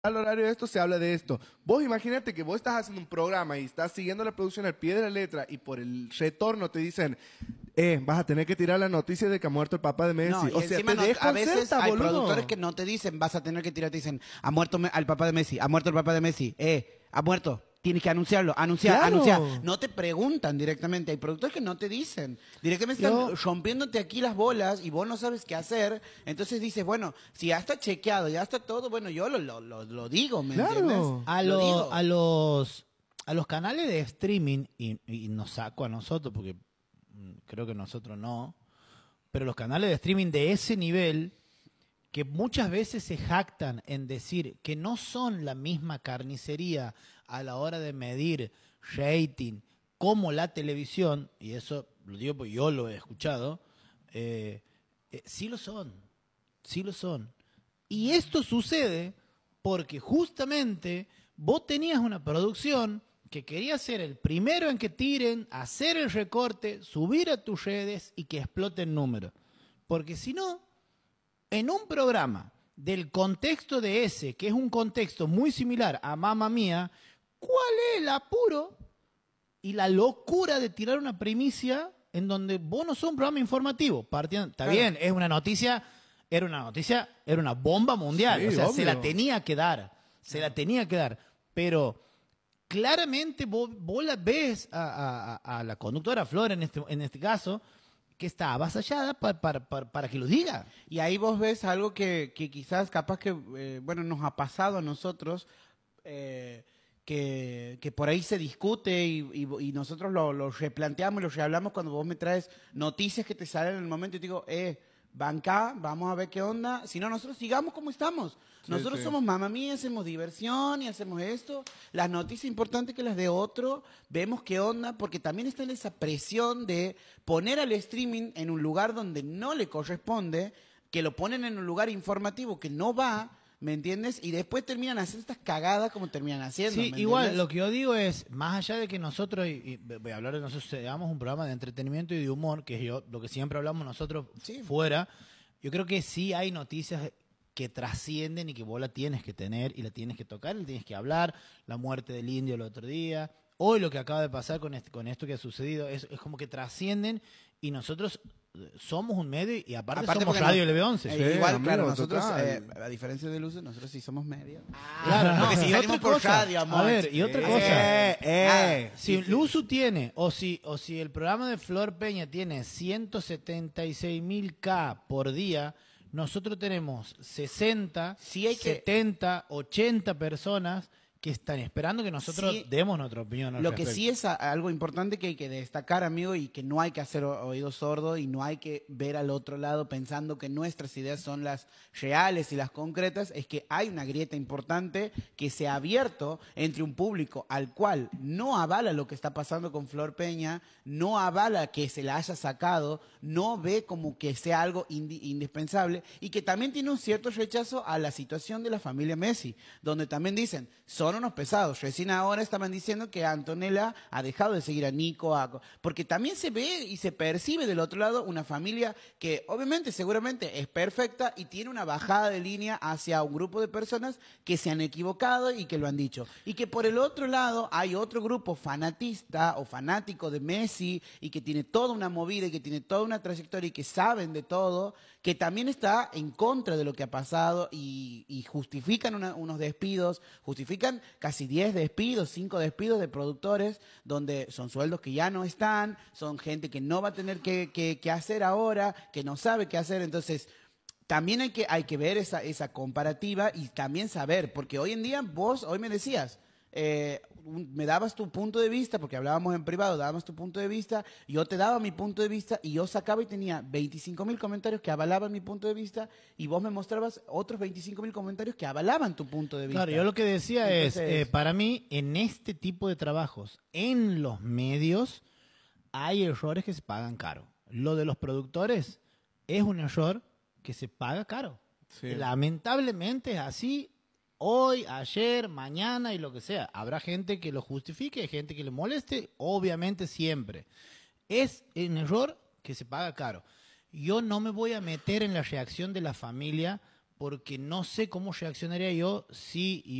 al horario de esto se habla de esto. Vos imagínate que vos estás haciendo un programa y estás siguiendo la producción al pie de la letra y por el retorno te dicen, vas a tener que tirar la noticia de que ha muerto el papá de Messi. No, y o sea, encima te a veces desconcerta, hay boludo. productores que no te dicen, vas a tener que tirar, te dicen, ha muerto el papá de Messi, ha muerto el papá de Messi, ha muerto. Tienes que anunciarlo, anunciar, Claro. anunciar. No te preguntan directamente. Hay productores que no te dicen. Directamente están rompiéndote aquí las bolas y vos no sabes qué hacer. Entonces dices, bueno, si ya está chequeado, ya está todo, bueno, yo lo digo, ¿me Claro. entiendes? A, Lo lo- digo. a los canales de streaming, y nos saco a nosotros, porque creo que nosotros no, pero los canales de streaming de ese nivel, que muchas veces se jactan en decir que no son la misma carnicería a la hora de medir rating como la televisión, y eso lo digo porque yo lo he escuchado, sí lo son, sí lo son. Y esto sucede porque justamente vos tenías una producción que quería ser el primero en que tiren, hacer el recorte, subir a tus redes y que exploten números. Porque si no, en un programa del contexto de ese, que es un contexto muy similar a Mamma Mía, ¿cuál es el apuro y la locura de tirar una primicia en donde vos no sos un programa informativo? Está bien, es una noticia, era una bomba mundial, Sí, o sea, obvio. se la tenía que dar, pero claramente vos la ves a la conductora Flor en este caso, que está avasallada para que lo diga. Y ahí vos ves algo que quizás, capaz que, bueno, nos ha pasado a nosotros, que por ahí se discute y nosotros lo replanteamos, lo rehablamos cuando vos me traes noticias que te salen en el momento y te digo, banca, vamos a ver qué onda. Si no, nosotros sigamos como estamos. Nosotros sí. somos Mamma Mía, hacemos diversión y hacemos esto. Las noticias importantes que las de otro, vemos qué onda, porque también está en esa presión de poner al streaming en un lugar donde no le corresponde, que lo ponen en un lugar informativo que no va, ¿me entiendes? Y después terminan haciendo estas cagadas como terminan haciendo. Sí, ¿me igual, entiendes? lo que yo digo es, más allá de que nosotros, y voy a hablar de nosotros, seamos un programa de entretenimiento y de humor, que es lo que siempre hablamos nosotros Sí. fuera, yo creo que sí hay noticias que trascienden y que vos la tienes que tener y la tienes que tocar, la tienes que hablar, la muerte del indio el otro día, hoy lo que acaba de pasar con esto que ha sucedido, es como que trascienden y nosotros somos un medio y aparte somos porque Radio no- LB11. Sí, igual, amigo, claro, nosotros, total. a diferencia de Luce, nosotros sí somos medio. Claro, no, Porque si y salimos otra por cosa, radio, amor. a ver, y otra cosa, si Sí, sí. Luzu tiene, o si el programa de Flor Peña tiene 176.000K por día, nosotros tenemos 60, Sí hay que- 70, 80 personas que están esperando que nosotros Sí. demos nuestra opinión al Lo que respecto. sí es algo importante que hay que destacar, amigo, y que no hay que hacer oídos sordos y no hay que ver al otro lado pensando que nuestras ideas son las reales y las concretas, es que hay una grieta importante que se ha abierto entre un público al cual no avala lo que está pasando con Flor Peña, no avala que se la haya sacado, no ve como que sea algo indispensable y que también tiene un cierto rechazo a la situación de la familia Messi, donde también dicen, son unos pesados. Recién ahora estaban diciendo que Antonella ha dejado de seguir a Nico, porque también se ve y se percibe del otro lado una familia que obviamente, seguramente es perfecta y tiene una bajada de línea hacia un grupo de personas que se han equivocado y que lo han dicho. Y que por el otro lado hay otro grupo fanatista o fanático de Messi y que tiene toda una movida y que tiene toda una trayectoria y que saben de todo, que también está en contra de lo que ha pasado y justifican unos despidos, justifican casi 10 despidos, 5 despidos de productores, donde son sueldos que ya no están, son gente que no va a tener que hacer ahora, que no sabe qué hacer, entonces también hay que ver esa comparativa y también saber, porque hoy en día vos, hoy me decías, me dabas tu punto de vista, porque hablábamos en privado, dabas tu punto de vista, yo te daba mi punto de vista y yo sacaba y tenía 25.000 comentarios que avalaban mi punto de vista y vos me mostrabas otros 25.000 comentarios que avalaban tu punto de vista. Claro, yo lo que decía Entonces- es, para mí, en este tipo de trabajos, en los medios, hay errores que se pagan caro. Lo de los productores es un error que se paga caro. Sí. Lamentablemente es así, hoy, ayer, mañana y lo que sea. Habrá gente que lo justifique, hay gente que le moleste, obviamente siempre. Es un error que se paga caro. Yo no me voy a meter en la reacción de la familia porque no sé cómo reaccionaría yo si